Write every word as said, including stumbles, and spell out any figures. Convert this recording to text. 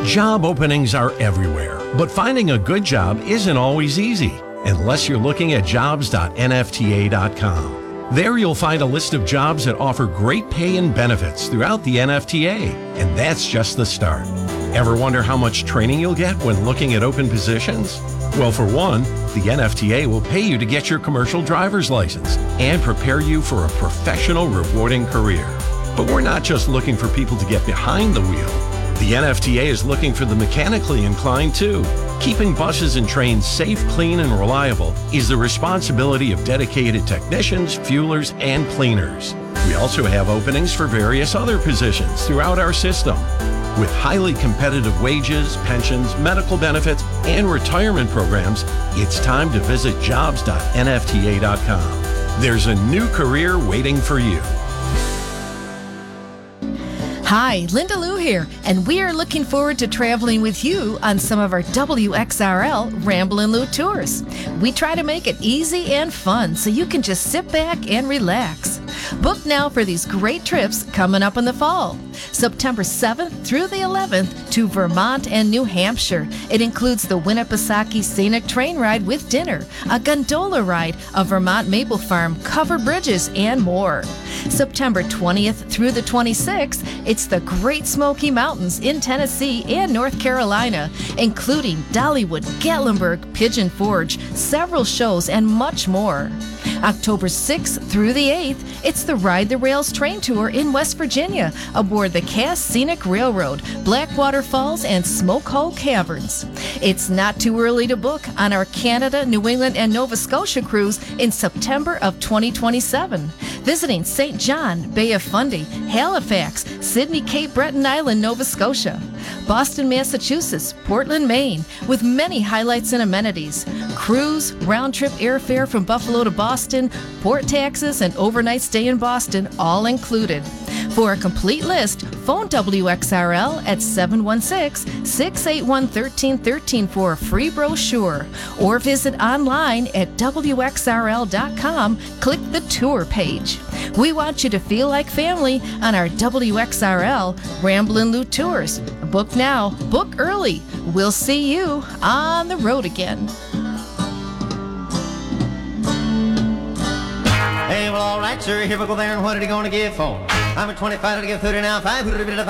Job openings are everywhere, but finding a good job isn't always easy unless you're looking at jobs dot N F T A dot com. There you'll find a list of jobs that offer great pay and benefits throughout the N F T A, and that's just the start. Ever wonder how much training you'll get when looking at open positions? Well, for one, the N F T A will pay you to get your commercial driver's license and prepare you for a professional, rewarding career. But we're not just looking for people to get behind the wheel. The N F T A is looking for the mechanically inclined too. Keeping buses and trains safe, clean, and reliable is the responsibility of dedicated technicians, fuelers, and cleaners. We also have openings for various other positions throughout our system. With highly competitive wages, pensions, medical benefits, and retirement programs, it's time to visit jobs dot N F T A dot com. There's a new career waiting for you. Hi, Linda Lou here, and we are looking forward to traveling with you on some of our W X R L Ramblin' Lou tours. We try to make it easy and fun so you can just sit back and relax. Book now for these great trips coming up in the fall. September seventh through the eleventh to Vermont and New Hampshire. It includes the Winnipesaukee Scenic Train Ride with dinner, a gondola ride, a Vermont maple farm, covered bridges, and more. September twentieth through the twenty-sixth, it's the Great Smoky Mountains in Tennessee and North Carolina, including Dollywood, Gatlinburg, Pigeon Forge, several shows, and much more. October sixth through the eighth, it's the Ride the Rails train tour in West Virginia aboard the Cass Scenic Railroad, Blackwater Falls, and Smoke Hole Caverns. It's not too early to book on our Canada, New England, and Nova Scotia cruise in September of twenty twenty-seven. Visiting Saint John, Bay of Fundy, Halifax, Sydney, Cape Breton Island, Nova Scotia, Boston, Massachusetts, Portland, Maine, with many highlights and amenities. Cruise, round-trip airfare from Buffalo to Boston, port taxes, and overnight stay in Boston, all included. For a complete list, phone W X R L at seven one six, six eight one, one three one three for a free brochure, or visit online at W X R L dot com, click the tour page. We want you to feel like family on our W X R L Ramblin' Lou tours. Book now, book early. We'll see you on the road again. Hey, well, all right, sir. Here we go there, and what are you going to give for? I'm a twenty-five to give thirty now. Five.